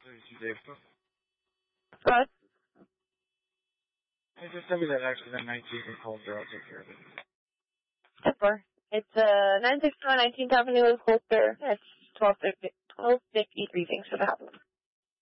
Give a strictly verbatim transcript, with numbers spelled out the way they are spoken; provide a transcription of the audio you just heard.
thirty-two Dave. What? Hey, just tell me that accident nineteen in Holster. I'll take care of it. ten four. It's uh, nine sixty-one nineteenth Avenue with Holster. It's twelve fifty-three. Thanks for the help.